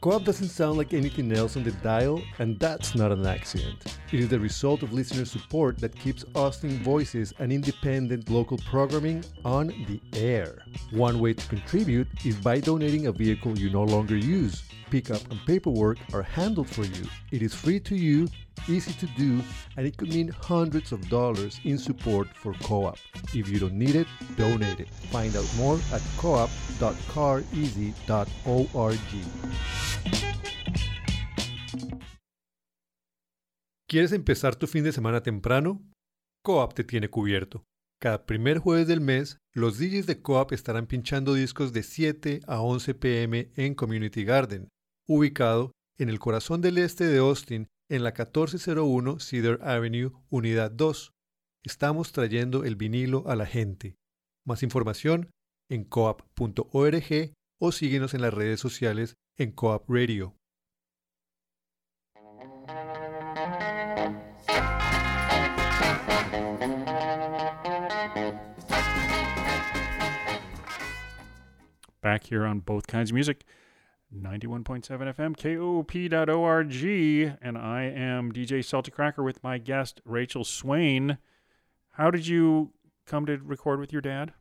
Co-op doesn't sound like anything else on the dial, and that's not an accident. It is the result of listener support that keeps Austin Voices and independent local programming on the air. One way to contribute is by donating a vehicle you no longer use. Pickup and paperwork are handled for you. It is free to you, easy to do, and it could mean hundreds of dollars in support for Co-op. If you don't need it, donate it. Find out more at coop.careasy.org. ¿Quieres empezar tu fin de semana temprano? Co-op te tiene cubierto. Cada primer jueves del mes, los DJs de Co-op estarán pinchando discos de 7 a 11 p.m. en Community Garden, ubicado en el corazón del este de Austin, en la 1401 Cedar Avenue, Unidad 2. Estamos trayendo el vinilo a la gente. Más información en coop.org o síguenos en las redes sociales en Co-op Radio. Back here on Both Kinds of Music, 91.7 FM, KOP.org, and I am DJ Salty Cracker with my guest, Rachel Swain. How did you come to record with your dad?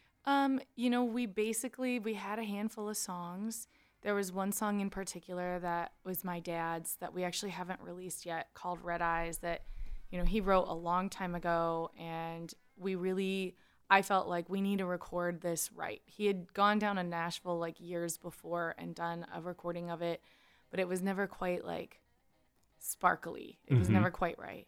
We had a handful of songs. There was one song in particular that was my dad's that we actually haven't released yet called Red Eyes that, he wrote a long time ago, and I felt like we need to record this right. He had gone down to Nashville like years before and done a recording of it, but it was never quite like sparkly. It was never quite right.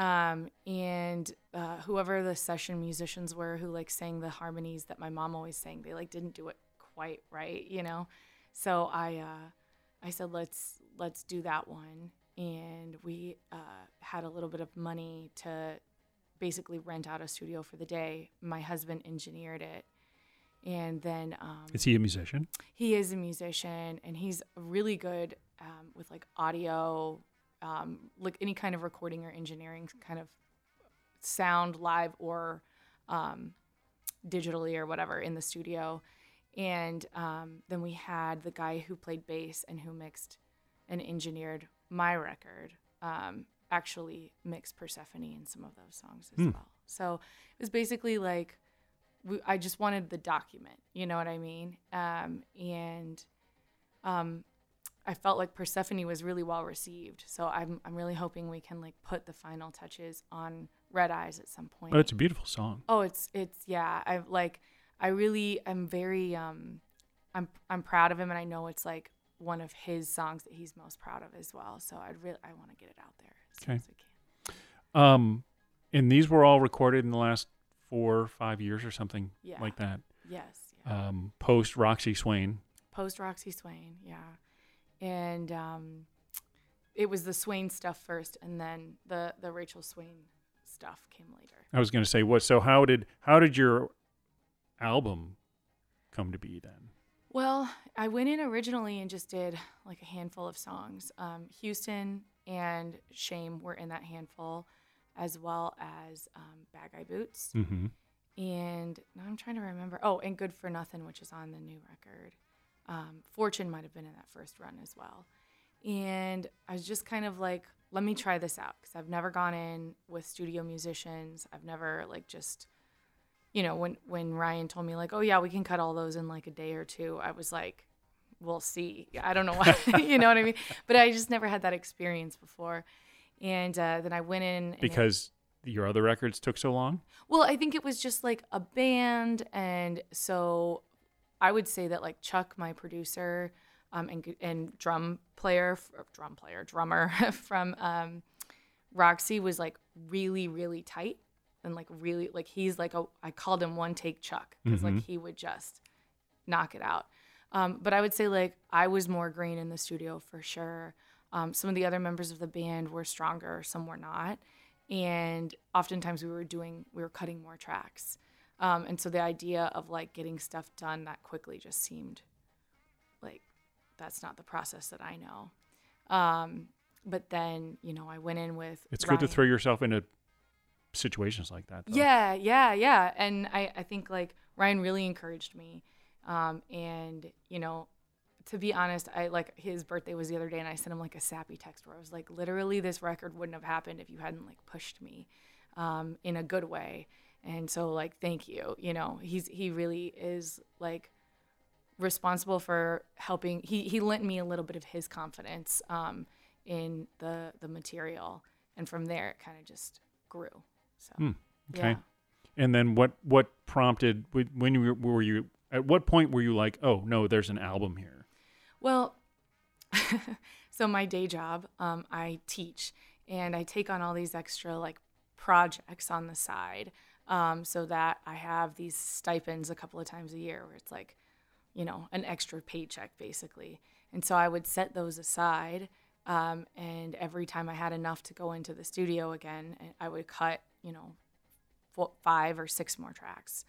Whoever the session musicians were who like sang the harmonies that my mom always sang, they like didn't do it quite right, So I said, let's do that one. And we had a little bit of money to basically rent out a studio for the day. My husband engineered it. And then... is he a musician? He is a musician, and he's really good with like audio, like any kind of recording or engineering kind of sound live or digitally or whatever in the studio. And then we had the guy who played bass and who mixed and engineered my record actually mixed Persephone in some of those songs as well. So it was basically like I just wanted the document, you know what I mean? I felt like Persephone was really well received. So I'm really hoping we can like put the final touches on Red Eyes at some point. Oh, it's a beautiful song. Oh, it's yeah. I really am very I'm proud of him, and I know it's like one of his songs that he's most proud of as well. So I want to get it out there as soon as we can. And these were all recorded in the last 4 or 5 years or something like that. Yes. Yeah. Post Roxy Swain. Yeah. And it was the Swain stuff first, and then the Rachel Swain stuff came later. I was going to say, how did your album come to be then? Well, I went in originally and just did like a handful of songs. Houston and Shame were in that handful, as well as Bag Eye Boots. Mm-hmm. And now I'm trying to remember. Oh, and Good for Nothing, which is on the new record. Fortune might have been in that first run as well. And I was just kind of like, let me try this out, because I've never gone in with studio musicians. I've never like just... when Ryan told me like, oh yeah, we can cut all those in like a day or two, I was like, we'll see. I don't know why, you know what I mean? But I just never had that experience before. And then I went in. Because your other records took so long? Well, I think it was just like a band. And so I would say that like Chuck, my producer, and drummer from Roxy was like really, really tight. And like really, like he's like I called him one take Chuck, because like he would just knock it out. But I would say like I was more green in the studio for sure. Some of the other members of the band were stronger, some were not, and oftentimes we were cutting more tracks. And so the idea of like getting stuff done that quickly just seemed like that's not the process that I know. But then I went in with. It's Ryan. good to throw yourself into situations like that, though. Yeah. And I think like Ryan really encouraged me. And to be honest, I like his birthday was the other day, and I sent him like a sappy text where I was like, literally, this record wouldn't have happened if you hadn't like pushed me, in a good way. And so like, thank you. You know, he really is like responsible for helping. He lent me a little bit of his confidence, in the material, and from there it kind of just grew. So Okay. yeah. And then what prompted when were you at what point were you like, oh no, there's an album here? Well, so my day job, I teach, and I take on all these extra like projects on the side, so that I have these stipends a couple of times a year where it's like, you know, an extra paycheck basically. And so I would set those aside, and every time I had enough to go into the studio again, I would cut, you know, 5 or 6 more tracks.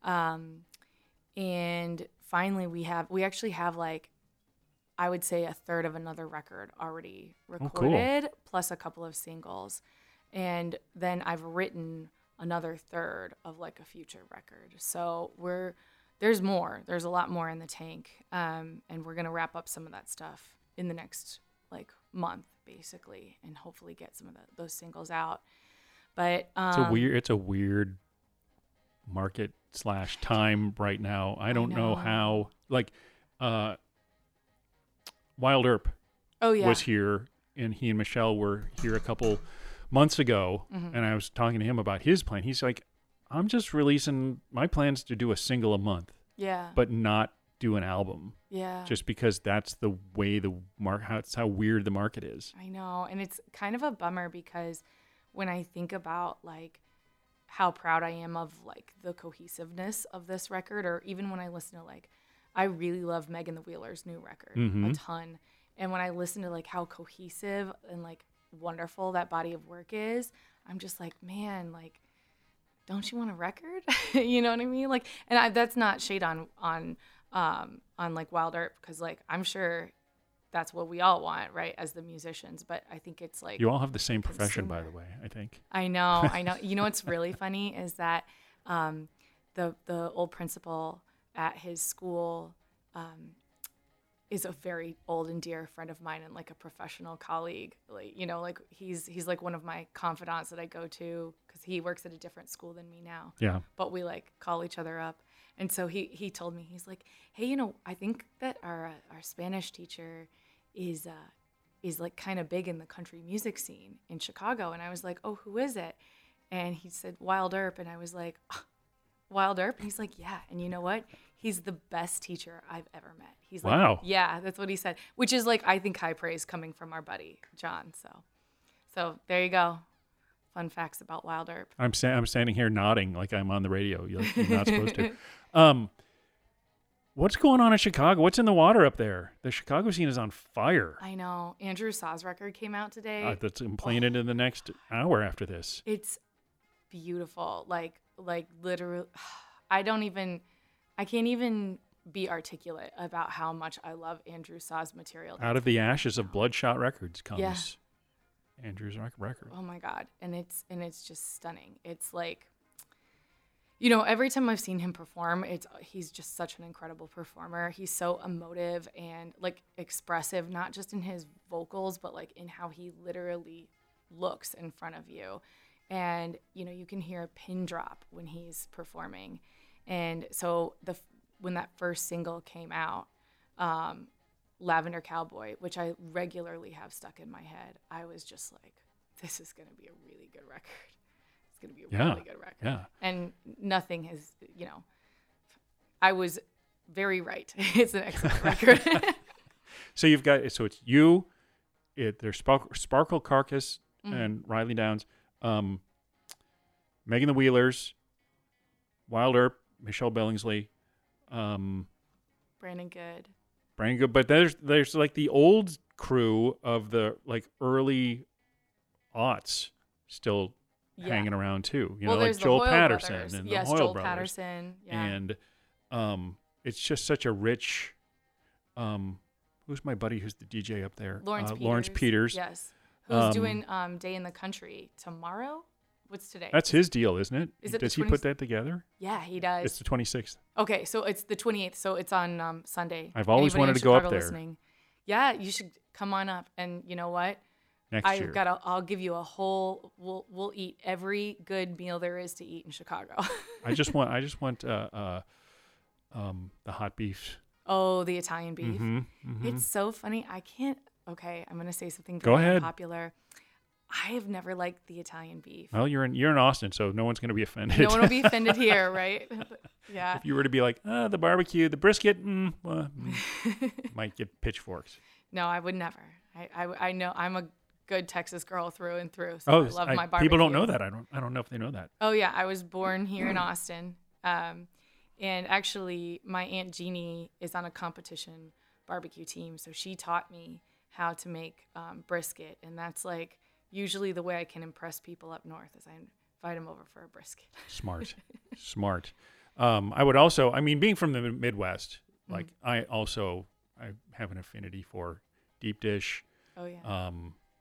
And finally we actually have like, I would say a third of another record already recorded, plus a couple of singles. And then I've written another third of like a future record. So there's more. There's a lot more in the tank. And we're going to wrap up some of that stuff in the next like month, basically, and hopefully get some of those singles out. But It's a weird market / time right now. I don't know how, like, Wild Earp was here, and he and Michelle were here a couple months ago, and I was talking to him about his plan. He's like, I'm just releasing, my plans to do a single a month, but not do an album. Yeah. Just because that's the way that's how weird the market is. I know. And it's kind of a bummer because when I think about like how proud I am of like the cohesiveness of this record, or even when I listen to like, I really love Megan the Wheeler's new record a ton. And when I listen to like how cohesive and like wonderful that body of work is, I'm just like, man, like, don't you want a record? You know what I mean? Like, and that's not shade on like Wild Earp, because like I'm sure that's what we all want, right, as the musicians. But I think it's like, you all have the same profession, by the way, I think. I know. You know what's really funny is that the old principal at his school is a very old and dear friend of mine and like a professional colleague. Like, you know, like he's like one of my confidants that I go to, because he works at a different school than me now. Yeah. But we like call each other up. And so he told me, he's like, hey, you know, I think that our Spanish teacher is like kind of big in the country music scene in Chicago. And I was like, oh, who is it? And he said Wild Earp. And I was like, oh, Wild Earp? And he's like, yeah. And you know what? He's the best teacher I've ever met. He's like, wow. Yeah, that's what he said, which is like, I think high praise coming from our buddy, John. So there you go. Fun facts about Wild Earp. I'm standing here nodding like I'm on the radio. You're not supposed to. What's going on in Chicago? What's in the water up there? The Chicago scene is on fire. I know. Andrew Saw's record came out today. That's playing it in the next hour after this. It's beautiful. Like literally, I can't even be articulate about how much I love Andrew Saw's material. Out of the ashes of Bloodshot Records comes Andrew's record. Oh my God. And it's just stunning. It's like, you know, every time I've seen him perform, he's just such an incredible performer. He's so emotive and like expressive, not just in his vocals, but like in how he literally looks in front of you. And, you know, you can hear a pin drop when he's performing. And so when that first single came out, Lavender Cowboy, which I regularly have stuck in my head, I was just like, this is going to be a really good record. It's going to be a really good record. Yeah. And nothing has, you know, I was very right. It's an excellent record. So it's you, there's Sparkle Carcass and Riley Downs, Megan the Wheelers, Wild Earp, Michelle Billingsley, Brandon Good. But there's like the old crew of the like early aughts still hanging around too. You know, like Joel Patterson brothers. and yes, the Hoyle Joel brothers. Patterson. Yeah. And it's just such a rich. Who's my buddy? Who's the DJ up there? Lawrence Peters. Lawrence Peters. Yes. Who's doing Day in the Country tomorrow? What's today? That's his deal, isn't it? Is it Does the he put that together? Yeah, he does. It's the 26th. Okay, so it's the 28th, so it's on Sunday. I've always Anybody in wanted to go up Chicago there. listening, yeah, you should come on up. And you know what? Next year. I'll give you a whole. We'll eat every good meal there is to eat in Chicago. I just want the hot beef. Oh, the Italian beef. Mm-hmm. It's so funny. I can't. Okay, I'm gonna say something Go very ahead. unpopular. I have never liked the Italian beef. Well, you're in Austin, so no one's going to be offended. No one will be offended here, right? Yeah. If you were to be like, the barbecue, the brisket, might get pitchforks. No, I would never. I know I'm a good Texas girl through and through. So I love my barbecue. People don't know that. I don't know if they know that. Oh yeah, I was born here in Austin, and actually my Aunt Jeannie is on a competition barbecue team, so she taught me how to make brisket, and that's like usually the way I can impress people up north is I invite them over for a brisket. Smart. I would also, being from the Midwest, like I have an affinity for deep dish. Oh yeah.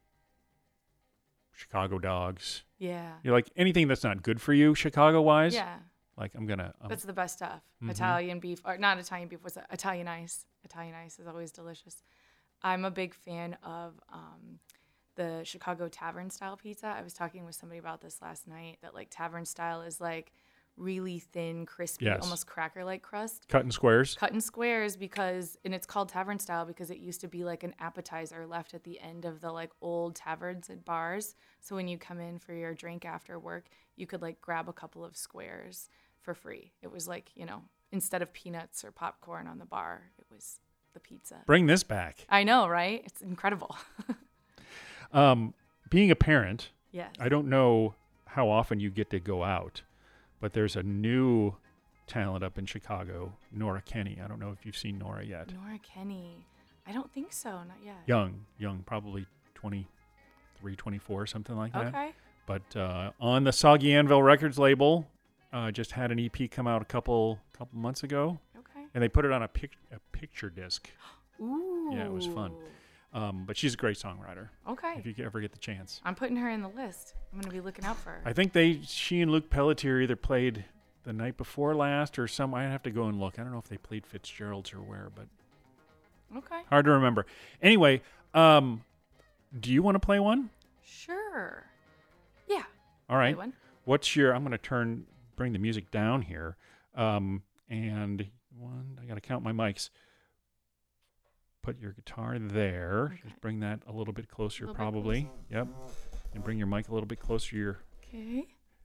Chicago dogs. Yeah. You're like anything that's not good for you, Chicago wise. Yeah. Like I'm gonna. That's the best stuff. Italian beef, or not Italian beef. What's that? Italian ice. Italian ice is always delicious. I'm a big fan of the Chicago tavern style pizza. I was talking with somebody about this last night. That like tavern style is like really thin, crispy, Yes. almost cracker-like crust. Cut in squares. Cut in squares and it's called tavern style because it used to be like an appetizer left at the end of the like old taverns and bars. So when you come in for your drink after work, you could like grab a couple of squares for free. It was like, instead of peanuts or popcorn on the bar, it was the pizza. Bring this back. I know, right? It's incredible. Being a parent, Yes. I don't know how often you get to go out, but there's a new talent up in Chicago, Nora Kenny. I don't know if you've seen Nora yet. Nora Kenny. I don't think so. Not yet. Young, probably 23, 24, something like that. Okay. But on the Soggy Anvil Records label, just had an EP come out a couple months ago, Okay. and they put it on a picture disc. Ooh. Yeah, it was fun. But she's a great songwriter. Okay. If you ever get the chance. I'm putting her in the list. I'm going to be looking out for her. I think she and Luke Pelletier either played the night before last or some. I have to go and look. I don't know if they played Fitzgerald's or where, but Okay. hard to remember. Anyway, do you want to play one? Sure. Yeah. All right. Play one. What's your? I'm going to bring the music down here, and I got to count my mics. Put your guitar there. Okay. Just bring that a little bit closer, Little bit probably. Yep. And bring your mic a little bit closer to your. Okay.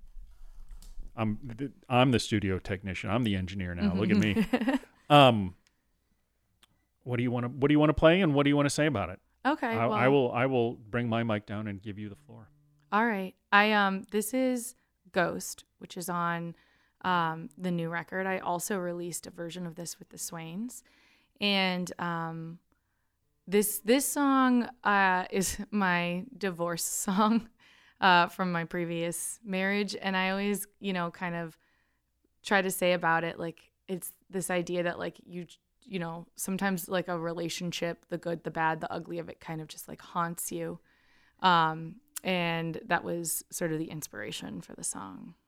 I'm the studio technician. I'm the engineer now. Look at me. What do you want to play, and what do you want to say about it? Okay. I will bring my mic down and give you the floor. All right. This is Ghost, which is on the new record. I also released a version of this with the Swains. And this song is my divorce song from my previous marriage. And I always, kind of try to say about it, like, it's this idea that, like, sometimes, like, a relationship, the good, the bad, the ugly of it kind of just, like, haunts you. And that was sort of the inspiration for the song.